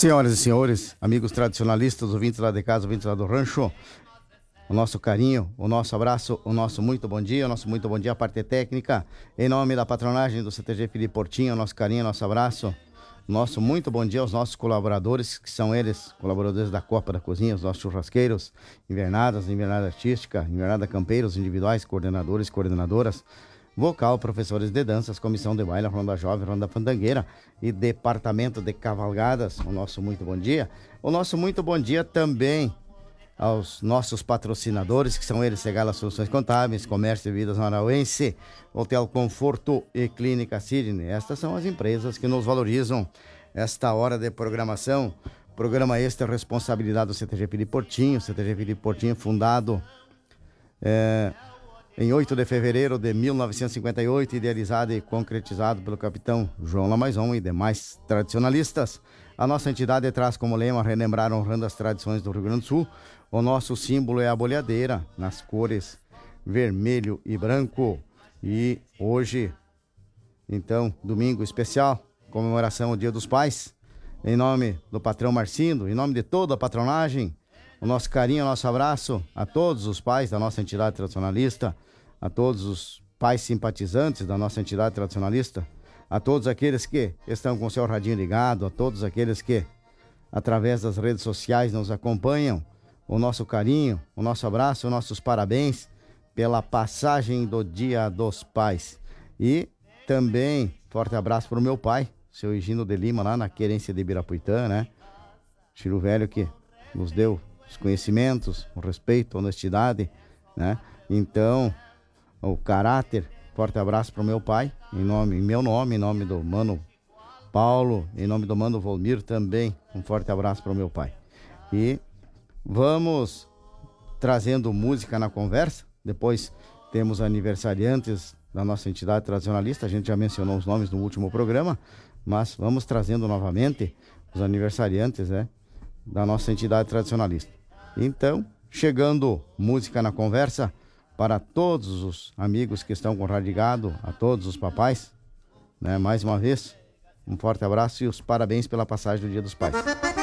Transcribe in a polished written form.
Senhoras e senhores, amigos tradicionalistas, ouvintes lá de casa, ouvintes lá do rancho, o nosso carinho, o nosso abraço, o nosso muito bom dia, à parte técnica, em nome da patronagem do CTG Felipe Portinho, o nosso carinho, o nosso abraço, nosso muito bom dia aos nossos colaboradores, que são eles, colaboradores da Copa da Cozinha, os nossos churrasqueiros, invernada artística, invernada campeiros, individuais, coordenadores, coordenadoras, vocal, professores de danças, comissão de baile, ronda jovem, ronda fandangueira e departamento de cavalgadas, o nosso muito bom dia. O nosso muito bom dia também aos nossos patrocinadores, que são eles, Segala Soluções Contábeis, Comércio de Vidas Marauense, Hotel Conforto e Clínica Sidney. Estas são as empresas que nos valorizam esta hora de programação. Programa este é responsabilidade do CTG Felipe Portinho. CTG Felipe Portinho fundado em 8 de fevereiro de 1958, idealizado e concretizado pelo capitão João Lamaison e demais tradicionalistas. A nossa entidade traz como lema relembrar honrando as tradições do Rio Grande do Sul. O nosso símbolo é a boleadeira, nas cores vermelho e branco. E hoje, então, domingo especial, comemoração ao Dia dos Pais. Em nome do patrão Marcindo, em nome de toda a patronagem, o nosso carinho, o nosso abraço a todos os pais da nossa entidade tradicionalista, a todos os pais simpatizantes da nossa entidade tradicionalista, a todos aqueles que estão com o seu radinho ligado, a todos aqueles que, através das redes sociais, nos acompanham, o nosso carinho, o nosso abraço, os nossos parabéns pela passagem do Dia dos Pais. E também, forte abraço para o meu pai, seu Higino de Lima, lá na querência de Ibirapuitã, né? Chiro velho que nos deu os conhecimentos, o respeito, a honestidade, né? Então, o caráter, forte abraço para o meu pai, em meu nome, em nome do Mano Paulo, em nome do Mano Volmir também, um forte abraço para o meu pai. E vamos trazendo música na conversa, depois temos aniversariantes da nossa entidade tradicionalista, a gente já mencionou os nomes no último programa, mas vamos trazendo novamente os aniversariantes, né, da nossa entidade tradicionalista. Então, chegando música na conversa para todos os amigos que estão com o rádio ligado, a todos os papais, né, mais uma vez, um forte abraço e os parabéns pela passagem do Dia dos Pais.